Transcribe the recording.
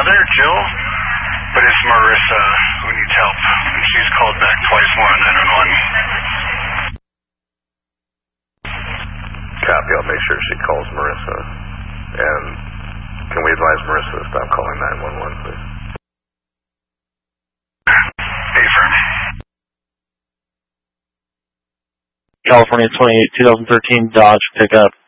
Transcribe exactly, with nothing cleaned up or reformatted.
mother, Jill, but it's Marissa who needs help. And she's called back twice more on nine one one. Copy, I'll make sure she calls Marissa. And can we advise Marissa to stop calling nine one one, please? Affirm. California twenty-eight, twenty thirteen Dodge pickup